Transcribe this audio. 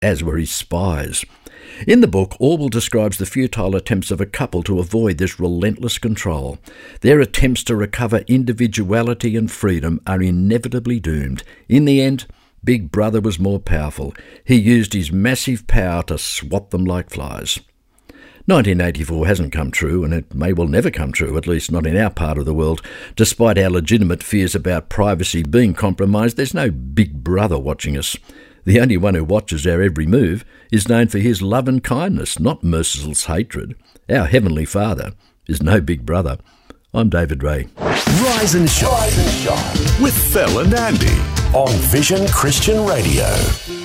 as were his spies. In the book, Orwell describes the futile attempts of a couple to avoid this relentless control. Their attempts to recover individuality and freedom are inevitably doomed. In the end, Big Brother was more powerful. He used his massive power to swat them like flies. 1984 hasn't come true, and it may well never come true, at least not in our part of the world. Despite our legitimate fears about privacy being compromised, there's no Big Brother watching us. The only one who watches our every move is known for his love and kindness, not merciless hatred. Our Heavenly Father is no Big Brother. I'm David Ray. Rise and Shine with Phil and Andy on Vision Christian Radio.